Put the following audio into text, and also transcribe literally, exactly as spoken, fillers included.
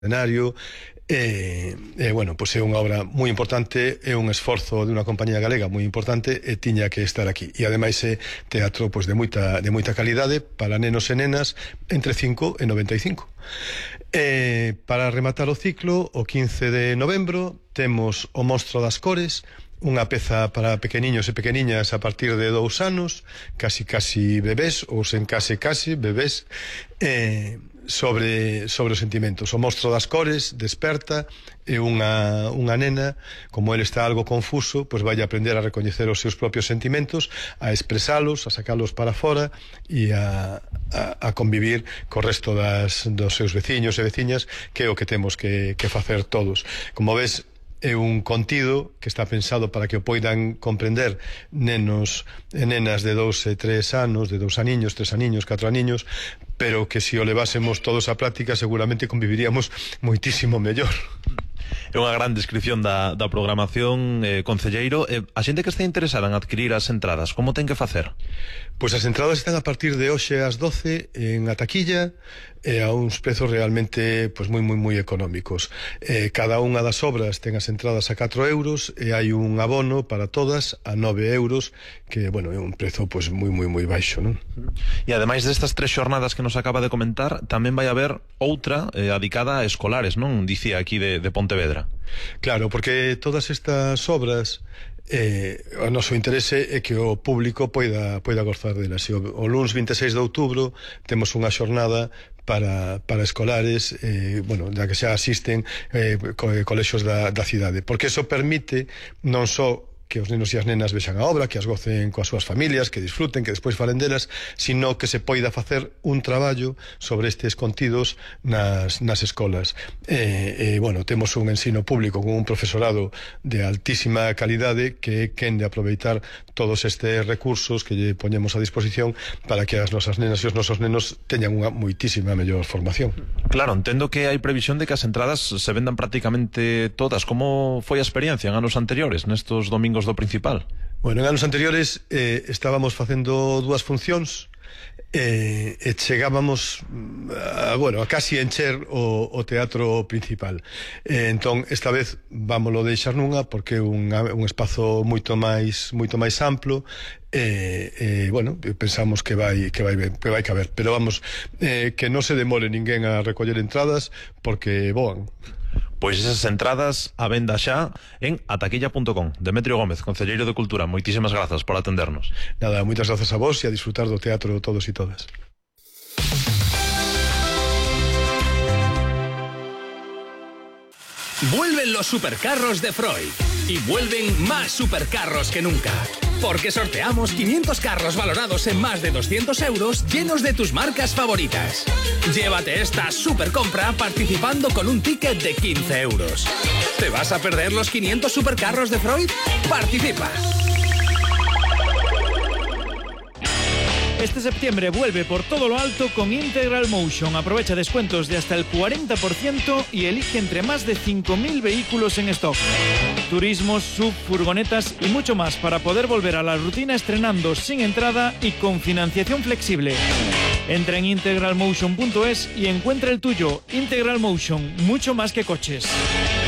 escenario. E, e, bueno, pois é unha obra moi importante, é un esforzo de unha compañía galega moi importante e tiña que estar aquí. E ademais é teatro pois de moita de moita calidade para nenos e nenas entre cinco e noventa e cinco. E, para rematar o ciclo, o quince de novembro temos O Monstro das Cores, unha peza para pequeniños e pequeniñas a partir de dous anos, casi casi bebés, ou sen case casi bebés, eh, sobre, sobre os sentimentos. O Monstro das Cores desperta e unha, unha nena, como ele está algo confuso, pois vai aprender a recoñecer os seus propios sentimentos, a expresalos, a sacalos para fora e a, a, a convivir co resto das, dos seus veciños e veciñas, que é o que temos que, que facer todos. Como ves, é un contido que está pensado para que o poidan comprender nenos e nenas de dous e tres anos, de dous aniños, tres aniños, catro aniños, pero que se o levásemos todos á práctica seguramente conviviríamos moitísimo mellor. É unha gran descripción da, da programación, eh, concelleiro. Eh, a xente que está interesada en adquirir as entradas, como ten que facer? Pois as entradas están a partir de hoxe ás doce en a taquilla, e a uns prezos realmente pois moi moi moi económicos. Eh, cada unha das obras ten as entradas a catro euros e hai un abono para todas a nove euros, que, bueno, é un prezo pois moi moi moi baixo, non? E ademais destas tres xornadas que nos acaba de comentar, tamén vai haber outra eh, dedicada a escolares, non? Dicía aquí de, de Pontevedra. Claro, porque todas estas obras, eh, o noso interese é que o público poida, poida gozar delas. E o, o luns vinte e seis de outubro temos unha xornada para, para escolares, eh, bueno, da que xa asisten eh, co, colexios da, da cidade, porque eso permite non só que os nenos e as nenas vexan a obra, que as gocen coas súas familias, que disfruten, que despois falen delas, sino que se poida facer un traballo sobre estes contidos nas, nas escolas. E, e, bueno, temos un ensino público con un profesorado de altísima calidade que é quen de aproveitar todos estes recursos que lle poñemos a disposición para que as nosas nenas e os nosos nenos teñan unha moitísima mellor formación. Claro, entendo que hai previsión de que as entradas se vendan prácticamente todas. Como foi a experiencia en anos anteriores, nestos domingos do Principal? Bueno, en anos anteriores eh, estábamos facendo dúas funcións e, e chegábamos a, bueno, a casi encher o, o teatro principal. E, entón, esta vez vámolo deixar nunha porque é un, un espazo moito máis moito máis amplo e, e bueno, pensamos que vai que vai que vai caber, pero vamos, eh, que non se demore ninguén a recoller entradas porque voan. Pois esas entradas a venda xa en ataquilla punto com. Demetrio Gómez, concelleiro de Cultura, moitísimas grazas por atendernos. Nada, moitas grazas a vos e a disfrutar do teatro todos e todas. Vuelven los supercarros de Freud y vuelven más supercarros que nunca. Porque sorteamos quinientos carros valorados en más de doscientos euros llenos de tus marcas favoritas. Llévate esta super compra participando con un ticket de quince euros. ¿Te vas a perder los quinientos supercarros de Freud? ¡Participa! Este septiembre vuelve por todo lo alto con Integral Motion. Aprovecha descuentos de hasta el cuarenta por ciento y elige entre más de cinco mil vehículos en stock. Turismos, sub, furgonetas y mucho más para poder volver a la rutina estrenando sin entrada y con financiación flexible. Entra en integral motion punto es y encuentra el tuyo. Integral Motion, mucho más que coches.